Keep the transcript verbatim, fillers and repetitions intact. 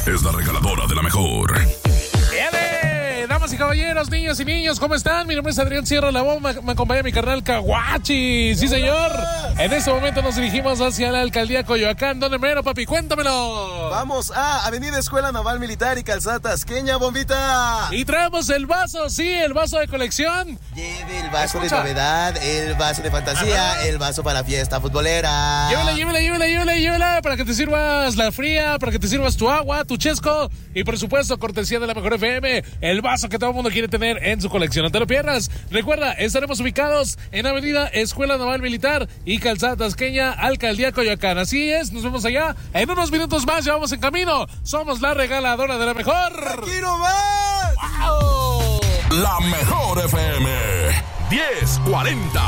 es la regaladora de la mejor. ¡Viene! Damas y caballeros, niñas y niños, ¿cómo están? Mi nombre es Adrián Sierra La Bomba, me acompaña mi carnal Caguachi. Sí, señor. En este momento nos dirigimos hacia la alcaldía Coyoacán. ¿Dónde mero, papi? Cuéntamelo. Vamos a Avenida Escuela Naval Militar y Calzada Tasqueña, Bombita. Y traemos el vaso, sí, el vaso de colección. Lleve el vaso Escucha. de novedad, el vaso de fantasía, Ajá. el vaso para la fiesta futbolera. Llévala, llévala, llévala, llévala, llévala para que te sirvas la fría, para que te sirvas tu agua, tu chesco y por supuesto, cortesía de la Mejor F M, el vaso que todo el mundo quiere tener en su colección. No te lo pierdas. Recuerda, estaremos ubicados en Avenida Escuela Naval Militar y Calzada Tasqueña, Alcaldía Coyoacán. Así es, nos vemos allá. En unos minutos más ya vamos en camino. Somos la regaladora de la mejor. ¡Aquí nomás! ¡Wow! La Mejor F M diez cuarenta.